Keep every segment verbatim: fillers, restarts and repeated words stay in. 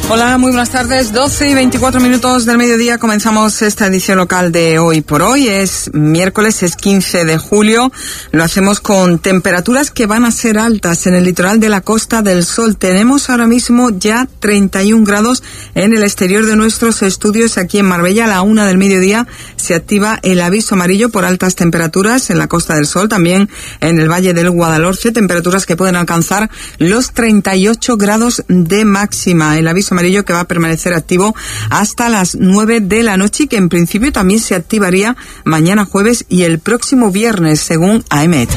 Hola, muy buenas tardes. doce y veinticuatro minutos del mediodía. Comenzamos esta edición local de Hoy por Hoy. Es miércoles, es quince de julio. Lo hacemos con temperaturas que van a ser altas en el litoral de la Costa del Sol. Tenemos ahora mismo ya treinta y un grados en el exterior de nuestros estudios aquí en Marbella. A la una del mediodía se activa el aviso amarillo por altas temperaturas en la Costa del Sol, también en el Valle del Guadalhorce. Temperaturas que pueden alcanzar los treinta y ocho grados de máxima. El aviso amarillo que va a permanecer activo hasta las nueve de la noche y que en principio también se activaría mañana jueves y el próximo viernes, según AEMET.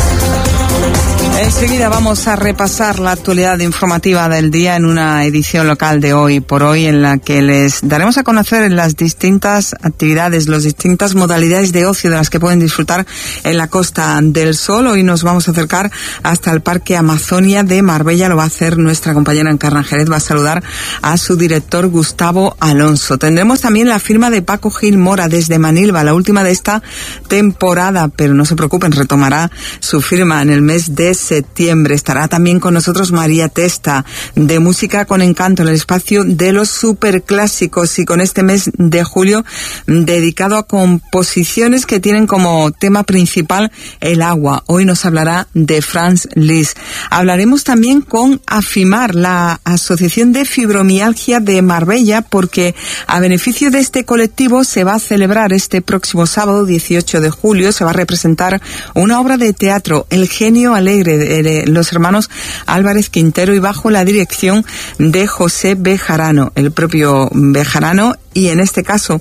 Enseguida vamos a repasar la actualidad informativa del día en una edición local de Hoy por Hoy, en la que les daremos a conocer las distintas actividades, las distintas modalidades de ocio de las que pueden disfrutar en la Costa del Sol. Hoy nos vamos a acercar hasta el Parque Amazonia de Marbella. Lo va a hacer nuestra compañera Encarna Jerez. Va a saludar a su director Gustavo Alonso. Tendremos también la firma de Paco Gil Mora desde Manilva, la última de esta temporada, pero no se preocupen, retomará su firma en el mes de septiembre. Estará también con nosotros María Testa, de Música con Encanto, en el espacio de los superclásicos, y con este mes de julio dedicado a composiciones que tienen como tema principal el agua. Hoy nos hablará de Franz Liszt. Hablaremos también con AFIMAR, la Asociación de Fibromialgia de Marbella, porque a beneficio de este colectivo se va a celebrar este próximo sábado dieciocho de julio, se va a representar una obra de teatro, El genio alegre, de los hermanos Álvarez Quintero, y bajo la dirección de José Bejarano, el propio Bejarano, y en este caso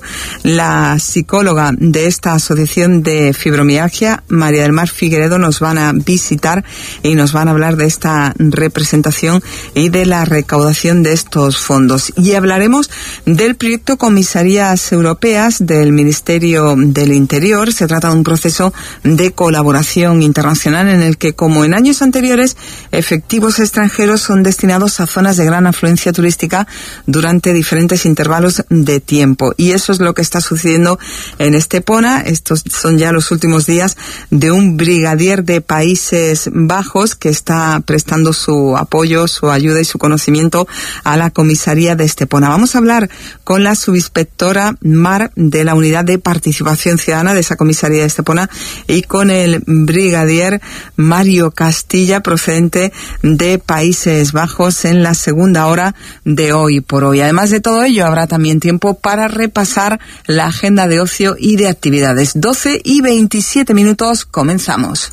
la psicóloga de esta asociación de fibromialgia, María del Mar Figueredo, nos van a visitar y nos van a hablar de esta representación y de la recaudación de estos fondos. Y hablaremos del proyecto Comisarías Europeas del Ministerio del Interior. Se trata de un proceso de colaboración internacional en el que, como en años anteriores, efectivos extranjeros son destinados a zonas de gran afluencia turística durante diferentes intervalos de tiempo. Y eso es lo que está sucediendo en Estepona. Estos son ya los últimos días de un brigadier de Países Bajos que está prestando su apoyo, su ayuda y su conocimiento a la comisaría de Estepona. Vamos a hablar con la subinspectora Mar de la Unidad de Participación Ciudadana de esa comisaría de Estepona y con el brigadier Mario Castilla, procedente de Países Bajos, en la segunda hora de Hoy por Hoy. Además de todo ello, habrá también tiempo para repasar la agenda de ocio y de actividades. doce y veintisiete minutos, comenzamos.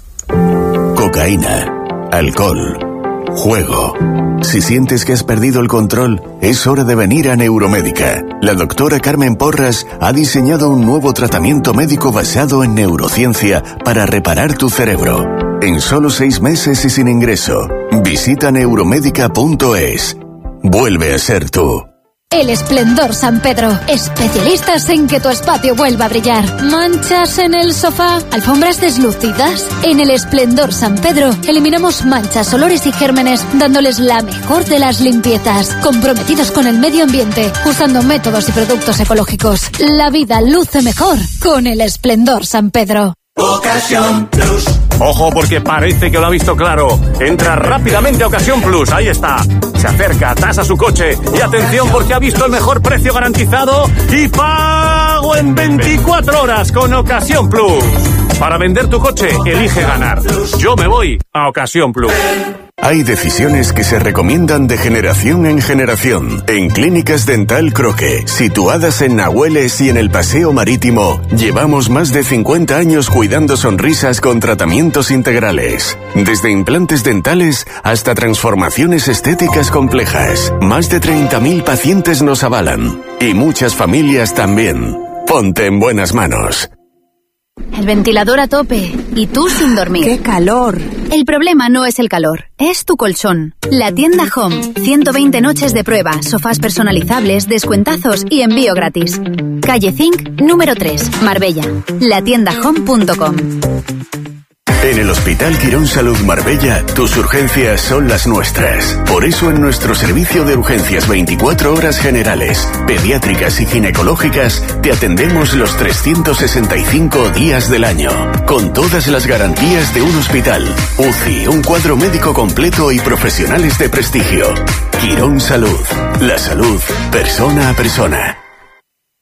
Cocaína, alcohol, juego. Si sientes que has perdido el control, es hora de venir a Neuromédica. La doctora Carmen Porras ha diseñado un nuevo tratamiento médico basado en neurociencia para reparar tu cerebro. En solo seis meses y sin ingreso. Visita neuromédica punto es. Vuelve a ser tú. El Esplendor San Pedro. Especialistas en que tu espacio vuelva a brillar. ¿Manchas en el sofá? ¿Alfombras deslucidas? En el Esplendor San Pedro eliminamos manchas, olores y gérmenes, dándoles la mejor de las limpiezas. Comprometidos con el medio ambiente, usando métodos y productos ecológicos. La vida luce mejor con el Esplendor San Pedro. Ocasión Plus. Ojo, porque parece que lo ha visto claro. Entra rápidamente a Ocasión Plus, ahí está. Se acerca, tasa su coche y atención, porque ha visto el mejor precio garantizado y pago en veinticuatro horas con Ocasión Plus. Para vender tu coche, elige ganar. Yo me voy a Ocasión Plus. Hay decisiones que se recomiendan de generación en generación. En Clínicas Dental Croque, situadas en Nahueles y en el Paseo Marítimo, llevamos más de cincuenta años cuidando sonrisas con tratamientos integrales. Desde implantes dentales hasta transformaciones estéticas complejas. Más de treinta mil pacientes nos avalan. Y muchas familias también. Ponte en buenas manos. El ventilador a tope y tú sin dormir. ¡Qué calor! El problema no es el calor, es tu colchón. La tienda Home. ciento veinte noches de prueba, sofás personalizables, descuentazos y envío gratis. Calle Zinc, número tres, Marbella. la tienda home punto com. En el Hospital Quirón Salud Marbella, tus urgencias son las nuestras. Por eso en nuestro servicio de urgencias veinticuatro horas generales, pediátricas y ginecológicas, te atendemos los trescientos sesenta y cinco días del año. Con todas las garantías de un hospital, U C I, un cuadro médico completo y profesionales de prestigio. Quirón Salud. La salud, persona a persona.